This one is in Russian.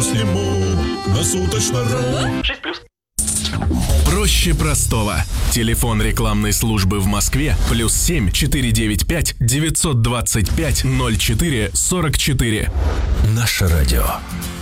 сниму на суточно.ру. 6+. Проще простого. Телефон рекламной службы в Москве +7 495 925 04 44. Наше радио.